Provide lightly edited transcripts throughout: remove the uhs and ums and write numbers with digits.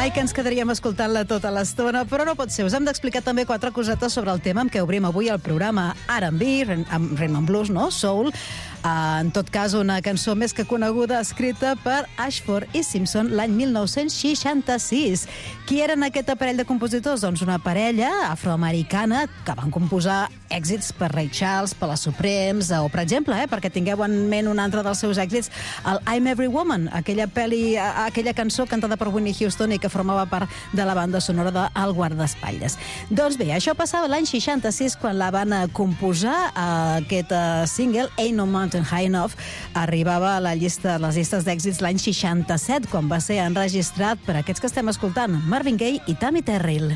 Ai, que ens quedaríem escoltant-la tota l'estona, però no pot ser. Us hem d'explicar també 4 cosetes sobre el tema amb què obrim avui el programa R&B, amb Rhythm and Blues, no? Soul. En tot cas, una cançó més que coneguda, escrita per Ashford i Simpson l'any 1966. Qui eren aquest aparell de compositors? Doncs una parella afroamericana que van composar èxits per Ray Charles, per la Supremes, o, per exemple, perquè tingueu en ment un altre dels seus èxits, el I'm Every Woman, aquella cançó cantada per Whitney Houston i que formava part de la banda sonora de El guardaespatlles. Doncs bé, això passava l'any 66 quan la van composar. Aquest single, Ain't No Mountain High Enough, arribava a les llistes d'èxits l'any 67, quan va ser enregistrat per aquests que estem escoltant, Marvin Gaye i Tammy Terrell.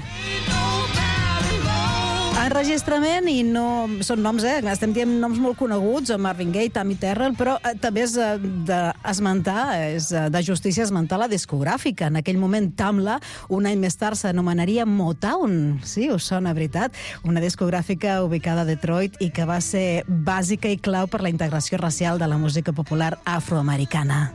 Enregistrament, i no són noms, estem dient noms molt coneguts, Marvin Gaye, Tammy Terrell, però també és d'esmentar, és de justícia esmentar la discogràfica. En aquell moment, Tamla, un any més tard, s'anomenaria Motown. Sí, us sona, veritat? Una discogràfica ubicada a Detroit i que va ser bàsica i clau per la integració racial de la música popular afroamericana.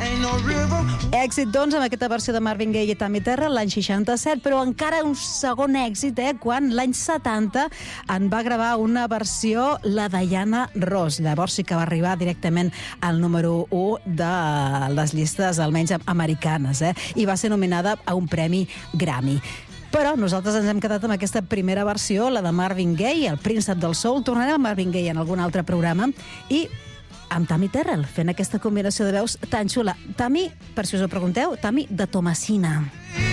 Èxit, doncs, amb aquesta versió de Marvin Gaye i Tammy Terrell l'any 67, però encara un segon èxit, quan l'any 70 en va gravar una versió la Diana Ross. Llavors sí que va arribar directament al número 1 de les llistes, almenys americanes, i va ser nominada a un premi Grammy. Però nosaltres ens hem quedat amb aquesta primera versió, la de Marvin Gaye, el príncep del soul. Tornarem a Marvin Gaye en algun altre programa, i amb Tammy Terrell, fent aquesta combinació de veus tan xula. Tammy, per si us ho pregunteu, Tammy de Tomasina.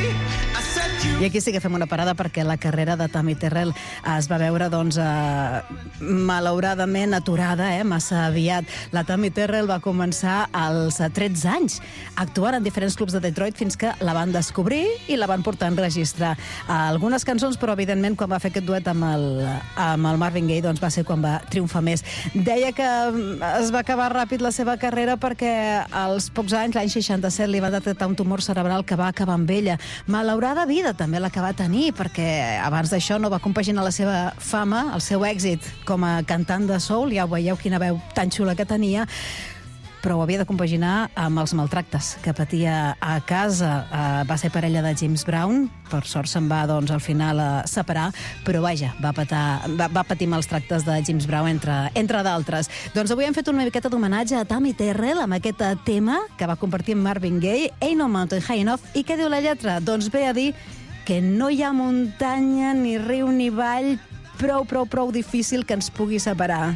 I aquí sí que fem una parada perquè la carrera de Tammy Terrell es va veure, doncs, malauradament aturada, massa aviat. La Tammy Terrell va començar als 13 anys, actuant en diferents clubs de Detroit fins que la van descobrir i la van portar a enregistrar algunes cançons, però evidentment quan va fer aquest duet amb el Marvin Gaye, doncs va ser quan va triomfar més. Deia que es va acabar ràpid la seva carrera perquè als pocs anys, l'any 67, li va detectar un tumor cerebral que va acabar amb ella. Malaurada vida també la que va tenir, perquè abans d'això no va compaginar la seva fama, el seu èxit com a cantant de soul, ja ho veieu quina veu tan xula que tenia, però ho havia de compaginar amb els maltractes que patia a casa. Va ser parella de James Brown, per sort se'n va, doncs, al final separar, però vaja, va patir mals tractes de James Brown, entre d'altres. Doncs avui hem fet una miqueta d'homenatge a Tammy Terrell amb aquest tema que va compartir amb Marvin Gaye, Ain't No Mountain High Enough. I què diu la lletra? Doncs ve a dir que no hi ha muntanya, ni riu, ni vall prou difícil que ens pugui separar.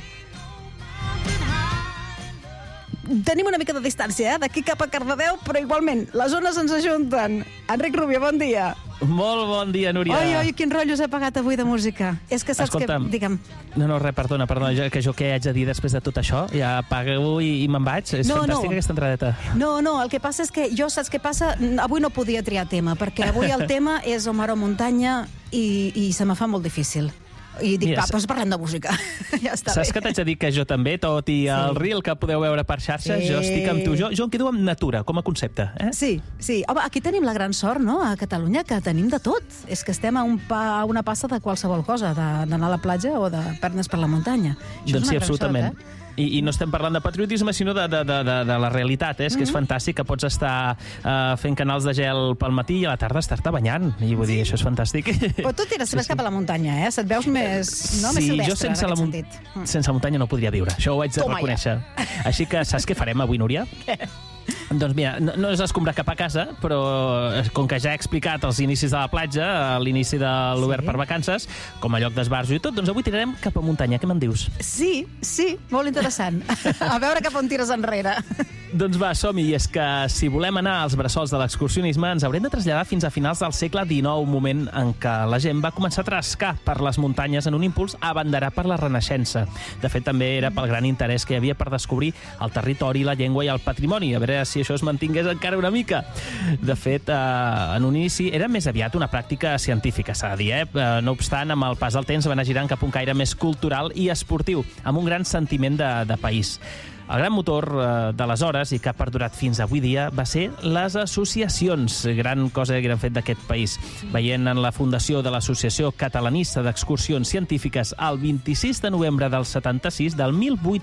Tenim una mica de distància, d'aquí cap a Cardedeu, però igualment, les zones ens ajunten. Enric Rubio, bon dia. Molt bon dia, Núria. Oi, quin rotllo s'ha pagat avui de música. És que saps Escolta'm, que... Digue'm. No, res, perdona, que jo què haig de dir després de tot això? Ja pago i me'n vaig? És fantàstica aquesta entradeta. No, el que passa és que jo, saps què passa? Avui no podia triar tema, perquè avui el tema és o mar o muntanya i se me fa molt difícil. I dic, doncs parlem de música. Ja està bé. Saps que t'haig de dir que jo també, tot i el reel que podeu veure per xarxes, jo estic amb tu. Jo em quedo amb natura, com a concepte. Sí. Home, aquí tenim la gran sort, no?, a Catalunya, que tenim de tot. És que estem a una passa de qualsevol cosa, d'anar a la platja o de perdre's per la muntanya. Doncs sí, absolutament. I no estem parlant de patriotisme, sinó de la realitat, és que és fantàstic que pots estar fent canals de gel pel matí i a la tarda estar-te banyant. I vull dir, això és fantàstic. Però tu tires més cap a la muntanya, se't veus més silvestre, jo sense la muntanya no podria viure. Això ho haig de reconèixer. Així que saps què farem avui, Núria? Què? Doncs mira, no és escombrar cap a casa, però com que ja he explicat els inicis de la platja, l'inici de l'obert per vacances, com a lloc d'esbarjo i tot, doncs avui tirarem cap a muntanya. Què me'n dius? Sí, molt interessant. A veure cap on tires enrere. Doncs va, som-hi. I és que si volem anar als bressols de l'excursionisme ens haurem de traslladar fins a finals del segle XIX, un moment en què la gent va començar a trascar per les muntanyes en un impuls abanderat per la Renaixença. De fet, també era pel gran interès que hi havia per descobrir el territori, la llengua i el patrimoni. A veure si això es mantingués encara una mica. De fet, en un inici era més aviat una pràctica científica, s'ha de dir. No obstant, amb el pas del temps va anar girant cap a un caire més cultural i esportiu, amb un gran sentiment de país. El gran motor d'aleshores, i que ha perdurat fins avui dia, va ser les associacions. Gran cosa que han fet d'aquest país. Veient en la fundació de l'Associació Catalanista d'Excursions Científiques el 26 de novembre del 76, del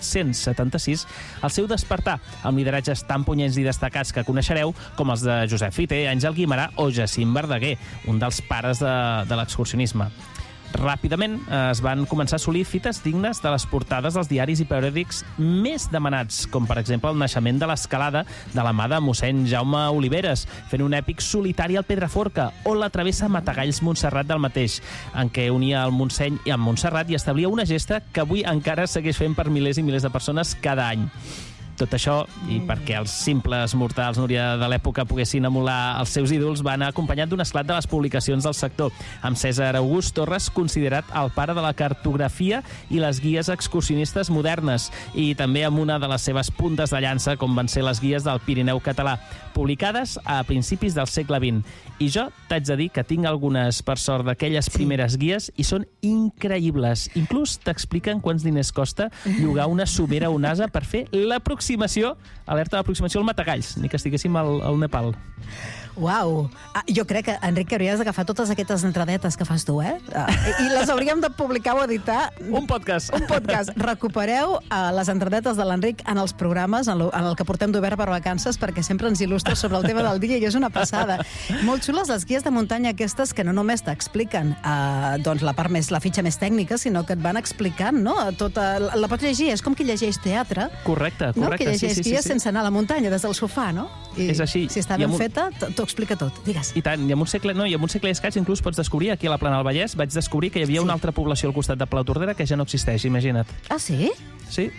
1876, el seu despertar, amb lideratges tan punyents i destacats que coneixereu, com els de Josep Fiter, Àngel Guimerà o Jacint Verdaguer, un dels pares de l'excursionisme. Ràpidament es van començar a assolir fites dignes de les portades dels diaris i periòdics més demanats, com per exemple el naixement de l'escalada de la mà de mossèn Jaume Oliveres, fent un èpic solitari al Pedraforca, o la travessa Matagalls-Montserrat del mateix, en què unia el Montseny i amb Montserrat i establia una gesta que avui encara segueix fent per milers i milers de persones cada any. Tot això, i perquè els simples mortals, Núria, de l'època poguessin emular els seus ídols, va anar acompanyat d'un esclat de les publicacions del sector, amb Cèsar August Torres considerat el pare de la cartografia i les guies excursionistes modernes, i també amb una de les seves puntes de llança, com van ser les guies del Pirineu català, publicades a principis del segle XX. I jo t'haig de dir que tinc algunes, per sort, d'aquelles primeres guies, i són increïbles. Inclús t'expliquen quants diners costa llogar una somera o un ase per fer l'aproximació, alerta d'aproximació al Matagalls, ni que estiguéssim al Nepal. Uau! Jo crec que, Enric, que hauries d'agafar totes aquestes entradetes que fas tu, i les hauríem de publicar o editar. Un podcast. Un podcast. Recupereu les entradetes de l'Enric en els programes, en el que portem d'Obert per Vacances, perquè sempre ens il·lustra sobre el tema del dia i és una passada. Molt xules les guies de muntanya aquestes que no només t'expliquen doncs la part més, la fitxa més tècnica, sinó que et van explicant, no? La pots llegir, és com qui llegeix teatre. Correcte. Que llegeix guies sense anar a la muntanya, des del sofà, no? És així. Si està ben feta, t'ho explica tot. Digues. I tant, i amb un segle i escaig inclús pots descobrir, aquí a la Plana del Vallès, vaig descobrir que hi havia una altra població al costat de Palautordera que ja no existeix, imagina't. Ah, sí? Sí.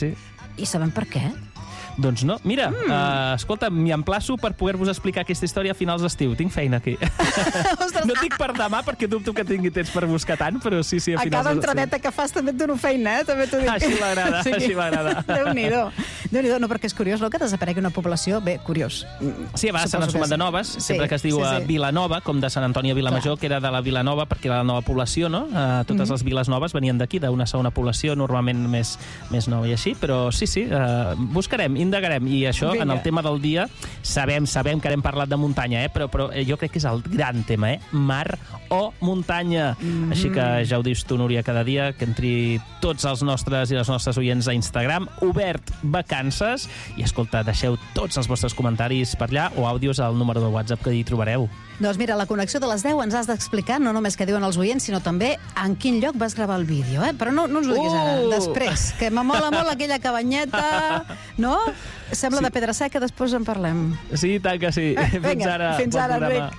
I sabem per què? Doncs no. Mira, escolta, m'hi emplaço per poder-vos explicar aquesta història a finals d'estiu. Tinc feina aquí. No tinc per demà, perquè dubto que tingui temps per buscar tant, però sí, a finals d'estiu. A cada entradeta que fas també et dono feina, També t'ho dic. Així m'agrada. Déu-n'hi-do. No, perquè és curiós, no?, que desaparegui una població. Bé, curiós. Sí, a vegades se n'han sumat de noves, sempre que es diu Vilanova, com de Sant Antoni a Vilamajor, que era de la Vilanova, perquè era la nova població, no? Totes les viles noves venien d'aquí, d'una segona població, normalment més nova i així, però sí, buscarem, indagarem, i això, en el tema del dia, sabem que hem parlat de muntanya, però jo crec que és el gran tema, mar o muntanya. Així que ja ho dius tu, Núria, cada dia, que entri tots els nostres i les nostres oients a Instagram, Obert Vacances, i escolta, deixeu tots els vostres comentaris per allà o àudios al número de WhatsApp que hi trobareu. Doncs mira, la connexió de les 10 ens has d'explicar no només què diuen els oients, sinó també en quin lloc vas gravar el vídeo, Però no ens ho diguis ara, després, que m'amola molt aquella cabanyeta, no? Sembla de pedra seca, després en parlem. Sí, tant que sí. Vinga, fins ara, Enric.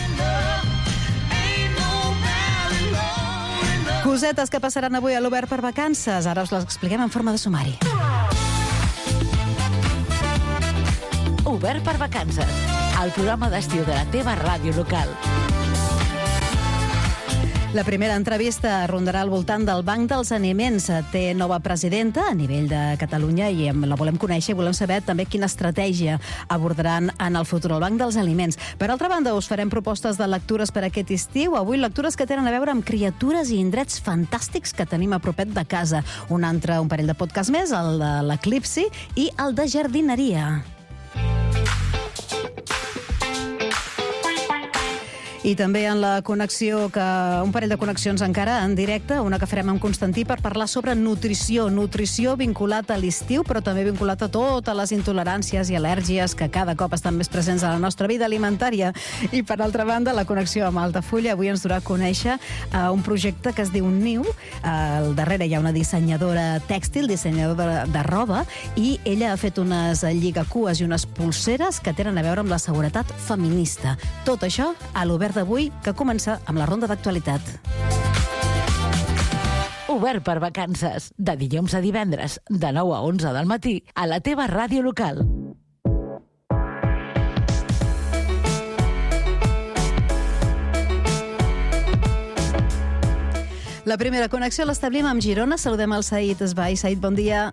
Cosetes que passaran avui a l'Obert per Vacances. Ara us les expliquem en forma de sumari. Obert per Vacances, el programa d'estiu de la teva ràdio local. La primera entrevista rondarà al voltant del Banc dels Aliments. Té nova presidenta a nivell de Catalunya i la volem conèixer i volem saber també quina estratègia abordaran en el futur el Banc dels Aliments. Per altra banda, us farem propostes de lectures per aquest estiu. Avui lectures que tenen a veure amb criatures i indrets fantàstics que tenim a propet de casa. Un parell de podcast més, el de l'Eclipsi i el de jardineria. I també en la connexió, un parell de connexions encara en directe, una que farem amb Constantí per parlar sobre nutrició vinculat a l'estiu, però també vinculat a totes les intoleràncies i al·lèrgies que cada cop estan més presents a la nostra vida alimentària. I per altra banda, la connexió amb Altafulla avui ens durà a conèixer un projecte que es diu Niu. Al darrere hi ha una dissenyadora tèxtil, dissenyadora de roba, i ella ha fet unes lligacues i unes pulseres que tenen a veure amb la seguretat feminista. Tot això a l'Obert d'avui, que comença amb la ronda d'actualitat. Obert per Vacances, de dilluns a divendres, de 9 a 11 del matí, a la teva ràdio local. La primera connexió l'establim amb Girona. Saludem el Said Esbai. Said, bon dia.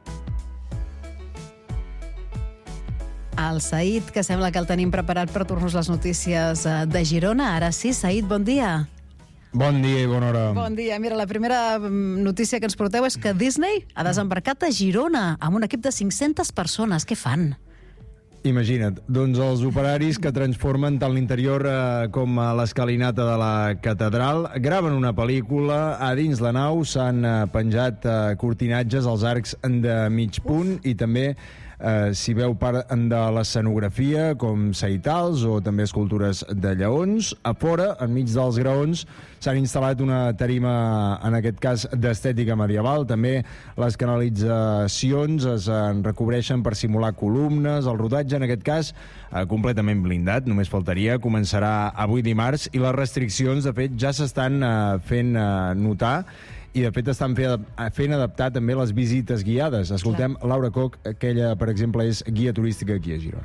El Said, que sembla que el tenim preparat per dur-nos les notícies de Girona. Ara sí, Said, bon dia. Bon dia i bona hora. Bon dia. Mira, la primera notícia que ens porteu és que Disney ha desembarcat a Girona amb un equip de 500 persones. Què fan? Imagina't, doncs els operaris que transformen tant l'interior com l'escalinata de la catedral graven una pel·lícula. A dins la nau s'han penjat cortinatges als arcs de mig punt i també s'hi veu part de l'escenografia, com seitals o també escultures de lleons. A fora, enmig dels graons, s'han instal·lat una tarima, en aquest cas, d'estètica medieval. També les canalitzacions es recobreixen per simular columnes. El rodatge, en aquest cas, completament blindat, només faltaria. Començarà avui dimarts i les restriccions, de fet, ja s'estan fent notar i, de fet, estan fent adaptar també les visites guiades. Escoltem Laura Koch, que ella, per exemple, és guia turística aquí a Girona.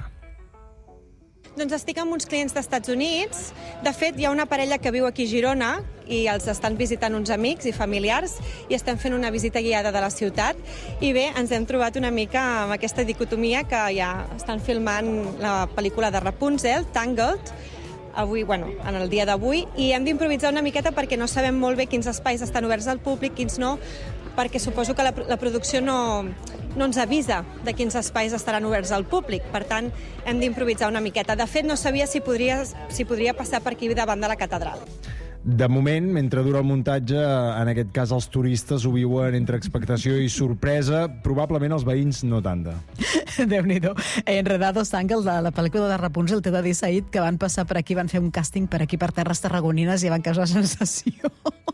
Doncs estic amb uns clients d'Estats Units. De fet, hi ha una parella que viu aquí a Girona i els estan visitant uns amics i familiars i estem fent una visita guiada de la ciutat. I bé, ens hem trobat una mica amb aquesta dicotomia que ja estan filmant la pel·lícula de Rapunzel, Tangled, avui, en el dia d'avui, i hem d'improvisar una miqueta perquè no sabem molt bé quins espais estan oberts al públic, quins no, perquè suposo que la producció no ens avisa de quins espais estaran oberts al públic. Per tant, hem d'improvisar una miqueta. De fet, no sabia si podria passar per aquí davant de la catedral. De moment, mentre dura el muntatge, en aquest cas els turistes ho viuen entre expectació i sorpresa, probablement els veïns no tanta. Déu-n'hi-do. Enredados Tangled, la pel·lícula de Rapunzel, t'he de dir, Said, que van passar per aquí, van fer un càsting per aquí, per terres tarragonines, i van causar sensació.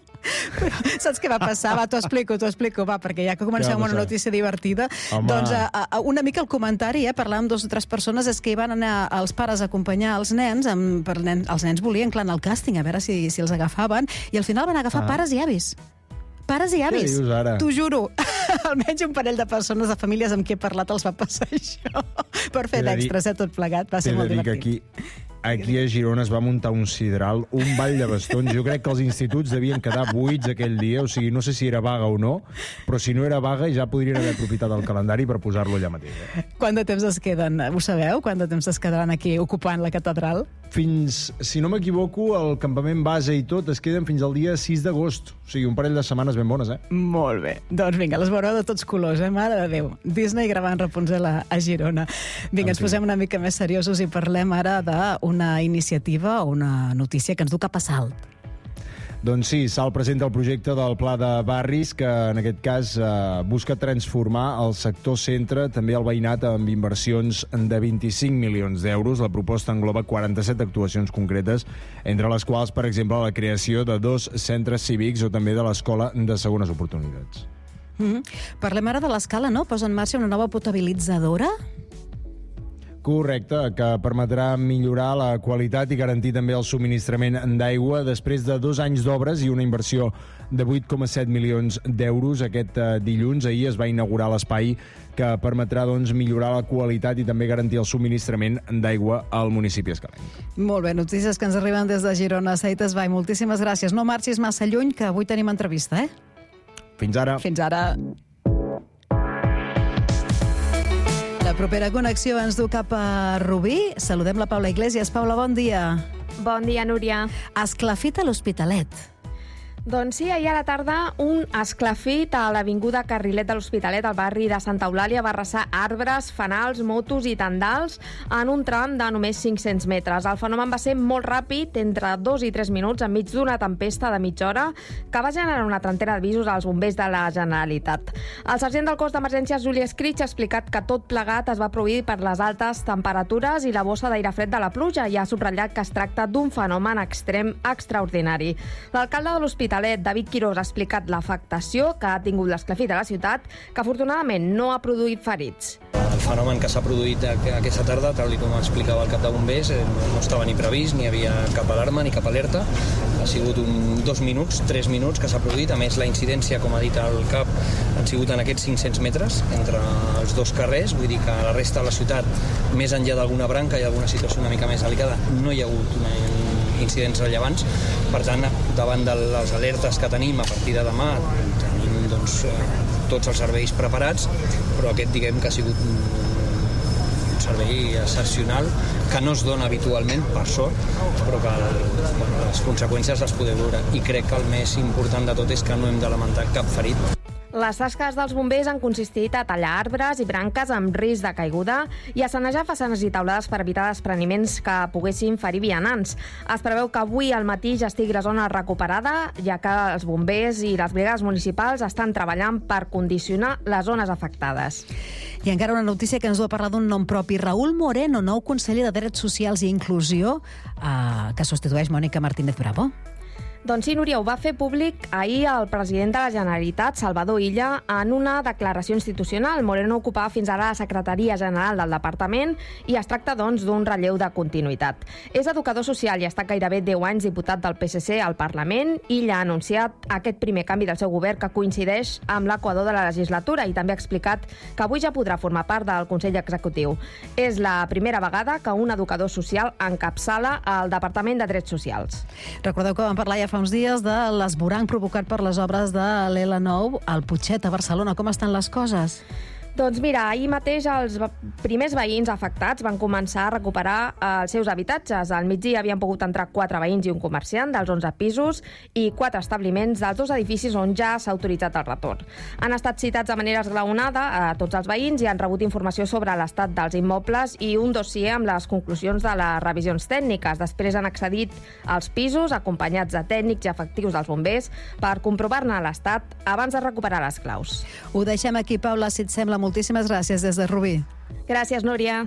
Però saps què va passar? Va, t'ho explico, va, perquè ja que comencem amb una notícia divertida, home, doncs una mica el comentari, parlar amb 2 o 3 persones, és que hi van anar els pares a acompanyar els nens, els nens volien clar al càsting, a veure si els agafaven, i al final van agafar pares i avis. Pares i avis. Què dius ara? T'ho juro. Almenys un parell de persones, de famílies amb qui he parlat, els va passar això. Per fer d'extras, tot plegat. Va ser molt divertit. Aquí a Girona es va muntar un sidral, un ball de bastons. Jo crec que els instituts devien quedar buits aquell dia, o sigui, no sé si era vaga o no, però si no era vaga ja podrien haver aprofitat el calendari per posar-lo allà mateix. Quant de temps es queden? Ho sabeu? Quant de temps es quedaran aquí ocupant la catedral? Fins, si no m'equivoco, el campament base i tot es queden fins al dia 6 d'agost. O sigui, un parell de setmanes ben bones, Molt bé. Doncs vinga, les veureu de tots colors, Mare de Déu. Disney gravant Rapunzel a Girona. Vinga, ens posem una mica més seriosos i parlem ara d'una iniciativa o una notícia que ens du cap a Salt. Doncs sí, Salt presenta el projecte del Pla de Barris, que en aquest cas busca transformar el sector centre, també el veïnat, amb inversions de 25 milions d'euros. La proposta engloba 47 actuacions concretes, entre les quals, per exemple, la creació de 2 centres cívics o també de l'Escola de Segones Oportunitats. Parlem ara de l'Escala, no? Posa en marxa una nova potabilitzadora? Correcte, que permetrà millorar la qualitat i garantir també el subministrament d'aigua després de 2 anys d'obres i una inversió de 8,7 milions d'euros. Aquest dilluns, ahir, es va inaugurar l'espai que permetrà millorar la qualitat i també garantir el subministrament d'aigua al municipi escalenc. Molt bé, notícies que ens arriben des de Girona. Said Esbai, moltíssimes gràcies. No marxis massa lluny, que avui tenim entrevista, Fins ara. Fins ara. La propera connexió ens du cap a Rubí. Saludem la Paula Iglesias. Paula, bon dia. Bon dia, Núria. Esclafit a l'Hospitalet. Doncs sí, ahir a la tarda un esclafit a l'avinguda Carrilet de l'Hospitalet, al barri de Santa Eulàlia, va arrasar arbres, fanals, motos i tendals en un tram de només 500 metres. El fenomen va ser molt ràpid, entre 2 i 3 minuts, enmig d'una tempesta de mitja hora, que va generar una trentena d'avisos als bombers de la Generalitat. El sergent del cos d'emergències, Juli Escritx, ha explicat que tot plegat es va produir per les altes temperatures i la bossa d'aire fred de la pluja, i ha subratllat que es tracta d'un fenomen extrem extraordinari. L'alcalde de l'Hospitalet, David Quirós, ha explicat l'afectació que ha tingut l'esclafit a la ciutat, que afortunadament no ha produït ferits. El fenomen que s'ha produït aquesta tarda, tal com explicava el cap de bombers, no estava ni previst, ni havia cap alarma ni cap alerta. Ha sigut 2 minuts, 3 minuts que s'ha produït. A més, la incidència, com ha dit el cap, han sigut en aquests 500 metres entre els 2 carrers. Vull dir que a la resta de la ciutat, més enllà d'alguna branca i alguna situació una mica més delicada, no hi ha hagut incidents rellevants. Per tant, davant de les alertes que tenim a partir de demà, tenim tots els serveis preparats, però aquest, diguem, que ha sigut servei excepcional que no es dona habitualment, per sort, però que les conseqüències les podeu veure. I crec que el més important de tot és que no hem de lamentar cap ferit. Les tasques dels bombers han consistit a tallar arbres i branques amb risc de caiguda i a sanejar façanes i taulades per evitar despreniments que poguessin ferir vianants. Es preveu que avui al matí ja estigui la zona recuperada, ja que els bombers i les brigades municipals estan treballant per condicionar les zones afectades. I encara una notícia que ens du a parlar d'un nom propi. Raúl Moreno, nou conseller de Drets Socials i Inclusió, que substitueix Mònica Martínez Bravo. Doncs sí, Núria, ho va fer públic ahir el president de la Generalitat, Salvador Illa, en una declaració institucional. Moreno ocupava fins ara la secretaria general del departament i es tracta, doncs, d'un relleu de continuïtat. És educador social i ha estat gairebé 10 anys diputat del PSC al Parlament. Illa ha anunciat aquest primer canvi del seu govern que coincideix amb l'equador de la legislatura i també ha explicat que avui ja podrà formar part del Consell Executiu. És la primera vegada que un educador social encapçala el Departament de Drets Socials. Recordeu que vam parlar ja fa uns dies de l'esvoranc provocat per les obres de l'L9 al Putxet, a Barcelona. Com estan les coses? Doncs mira, ahir mateix els primers veïns afectats van començar a recuperar els seus habitatges. Al migdia havien pogut entrar 4 veïns i un comerciant dels 11 pisos i 4 establiments dels 2 edificis on ja s'ha autoritzat el retorn. Han estat citats de manera esglaonada a tots els veïns i han rebut informació sobre l'estat dels immobles i un dossier amb les conclusions de les revisions tècniques. Després han accedit als pisos acompanyats de tècnics i efectius dels bombers per comprovar-ne l'estat abans de recuperar les claus. Ho deixem aquí, Paula, si et sembla. Moltíssimes gràcies des de Rubí. Gràcies, Núria.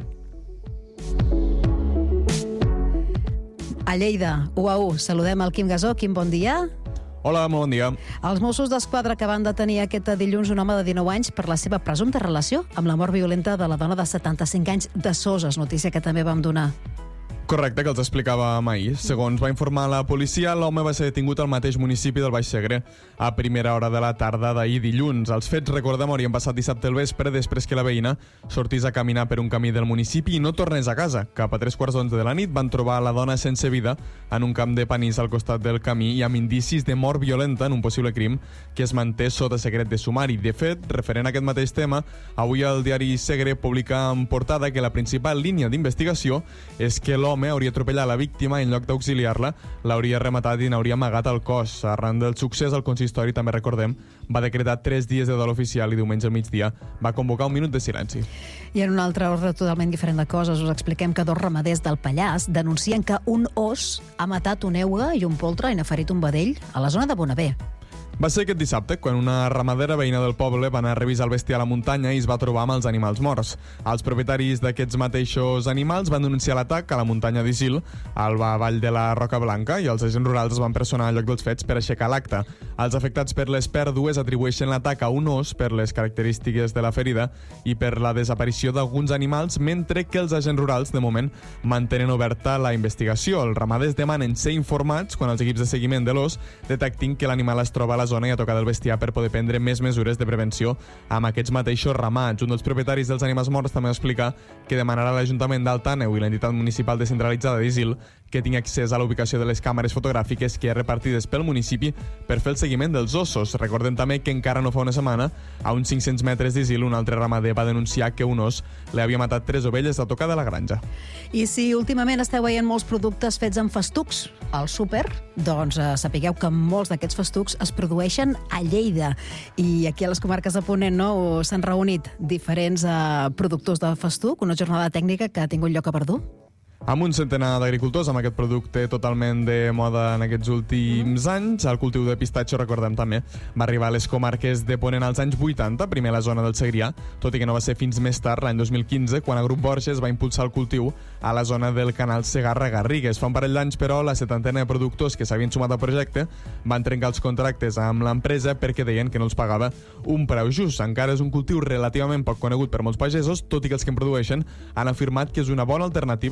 A Lleida, 1-1, saludem el Quim Gasó. Quim, bon dia. Hola, molt bon dia. Els Mossos d'Esquadra que van detenir aquest dilluns un home de 19 anys per la seva presumpta relació amb la mort violenta de la dona de 75 anys de Soses, notícia que també vam donar. Correcte, que els explicàvem ahir. Segons va informar la policia, l'home va ser detingut al mateix municipi del Baix Segre a primera hora de la tarda d'ahir dilluns. Els fets, recordem, haurien passat dissabte al vespre després que la veïna sortís a caminar per un camí del municipi i no tornés a casa. Cap a 3:15 de la nit van trobar la dona sense vida en un camp de panís al costat del camí i amb indicis de mort violenta en un possible crim que es manté sota secret de sumari. De fet, referent a aquest mateix tema, avui el diari Segre publica en portada que la principal línia d'investigació és que l'home hauria atropellat la víctima i en lloc d'auxiliar-la, l'hauria rematat i n'hauria amagat el cos. Arran del succés, el consistori, també recordem, va decretar 3 dies de dol oficial i diumenge al migdia va convocar un minut de silenci. I en un altre ordre totalment diferent de coses, us expliquem que 2 ramaders del Pallars denuncien que un ós ha matat un euga i un poltre i n'ha ferit un vedell a la zona de Bonavé. Va ser aquest dissabte quan una ramadera veïna del poble va anar a revisar el bestiar a la muntanya i es va trobar amb els animals morts. Els propietaris d'aquests mateixos animals van denunciar l'atac a la muntanya d'Isil, al vall de la Roca Blanca, i els agents rurals es van personar al lloc dels fets per aixecar l'acte. Els afectats per les pèrdues atribueixen l'atac a un ós per les característiques de la ferida i per la desaparició d'alguns animals, mentre que els agents rurals, de moment, mantenen oberta la investigació. Els ramaders demanen ser informats quan els equips de seguiment de l'ós detectin que l'animal es troba a la zona i a tocar del bestiar per poder prendre més mesures de prevenció amb aquests mateixos ramats. Un dels propietaris dels animals morts també explica que demanarà a l'Ajuntament d'Alt Àneu i l'entitat municipal descentralitzada d'Isil que tingui accés a la ubicació de les càmeres fotogràfiques que hi ha repartides pel municipi per fer el seguiment dels ossos. Recordem també que encara no fa una setmana, a uns 500 metres d'Isil, un altre ramader va denunciar que un os li havia matat 3 ovelles a tocar de la granja. I si últimament esteu veient molts productes fets amb festucs al súper, doncs sapigueu que molts d'aquests festucs es produeixen a Lleida. I aquí a les comarques de Ponent s'han reunit diferents productors de festuc, una jornada tècnica que ha tingut lloc a Verdú. Amb un centenar d'agricultors amb aquest producte totalment de moda en aquests últims anys. El cultiu de pistatxo, recordem també, va arribar a les comarques de Ponent als anys 80, primer a la zona del Segrià, tot i que no va ser fins més tard, l'any 2015, quan el grup Borges va impulsar el cultiu a la zona del canal Segarra-Garrigues. Fa un parell d'anys, però, la 70ena de productors que s'havien sumat al projecte van trencar els contractes amb l'empresa perquè deien que no els pagava un preu just. Encara és un cultiu relativament poc conegut per molts pagesos, tot i que els que en produeixen han afirmat que és una bona alternativa a cultius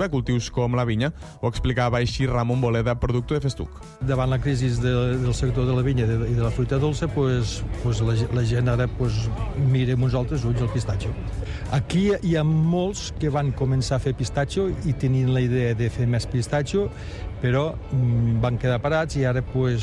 sectors com la vinya. Ho explicava així Ramon Boleda, productor de Festuc. Davant la crisi del sector de la vinya i de la fruita dolça, la gent ara mira amb uns altres ulls el pistatxo. Aquí hi ha molts que van començar a fer pistatxo i tenien la idea de fer més pistatxo, però van quedar parats i ara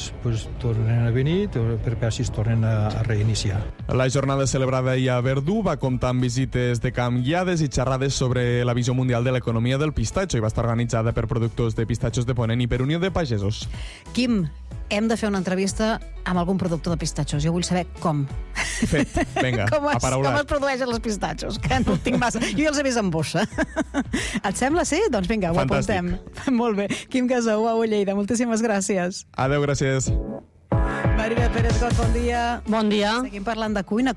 tornen a venir per veure si es tornen a reiniciar. La jornada celebrada ahir a Verdú va comptar amb visites de camp guiades i xerrades sobre la visió mundial de l'economia del pistatxo i va estar organitzada per productors de pistatxos de Ponent i per Unió de Pagesos. Quim, hem de fer una entrevista amb algun productor de pistatxos. Jo vull saber com. Fet, vinga, com es produeixen els pistatxos, que no tinc massa. Jo ja els he vist en bossa. Et sembla, sí? Doncs vinga, ho apuntem. Molt bé. Quim Casau, a Lleida, moltíssimes gràcies. Adéu, gràcies. Marina Pérez-Got, bon dia. Bon dia. Seguim parlant de cuina.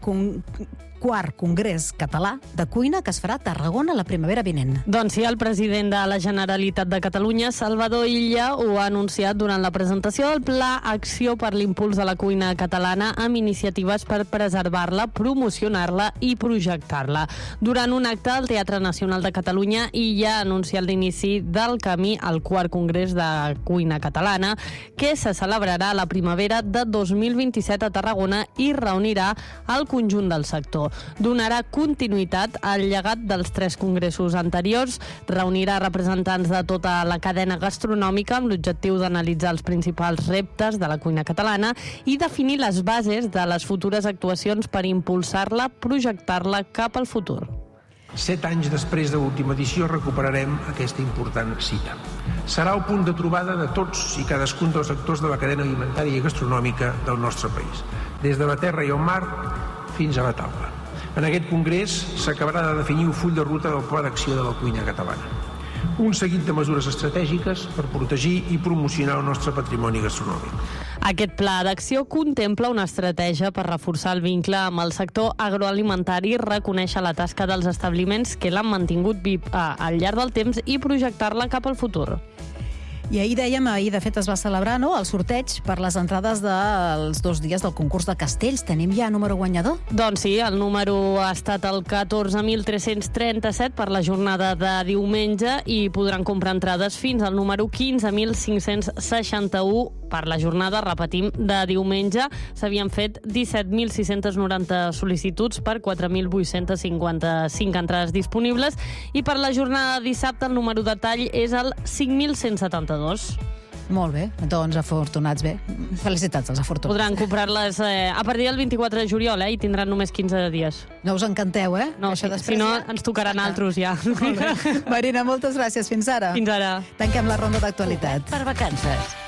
Quart Congrés Català de Cuina que es farà a Tarragona la primavera vinent. Doncs sí, el president de la Generalitat de Catalunya, Salvador Illa, ho ha anunciat durant la presentació del Pla Acció per l'Impuls de la Cuina Catalana amb iniciatives per preservar-la, promocionar-la i projectar-la. Durant un acte al Teatre Nacional de Catalunya, Illa ha anunciat l'inici del camí al Quart Congrés de Cuina Catalana, que se celebrarà a la primavera de 2027 a Tarragona i reunirà el conjunt del sector. Donarà continuïtat al llegat dels 3 congressos anteriors, reunirà representants de tota la cadena gastronòmica amb l'objectiu d'analitzar els principals reptes de la cuina catalana i definir les bases de les futures actuacions per impulsar-la, projectar-la cap al futur. 7 anys després de l'última edició recuperarem aquesta important cita. Serà el punt de trobada de tots i cadascun dels actors de la cadena alimentària i gastronòmica del nostre país, des de la terra i el mar fins a la taula. En aquest congrés s'acabarà de definir un full de ruta del Pla d'Acció de la Cuina Catalana. Un seguit de mesures estratègiques per protegir i promocionar el nostre patrimoni gastronòmic. Aquest pla d'acció contempla una estratègia per reforçar el vincle amb el sector agroalimentari, reconèixer la tasca dels establiments que l'han mantingut al llarg del temps i projectar-la cap al futur. I ahir de fet es va celebrar el sorteig per les entrades dels 2 dies del concurs de castells. Tenim ja número guanyador? Doncs sí, el número ha estat el 14.337 per la jornada de diumenge i podran comprar entrades fins al número 15.561 per la jornada, repetim, de diumenge. S'havien fet 17.690 sol·licituds per 4.855 entrades disponibles i per la jornada de dissabte el número de tall és el 5.172. Molt bé, doncs afortunats bé. Felicitats als afortunats. Podran comprar-les a partir del 24 de juliol i tindran només 15 dies. No us encanteu, eh? No, si no ens tocaran altres ja. Marina, moltes gràcies. Fins ara. Fins ara. Tanquem la ronda d'actualitat. Per vacances.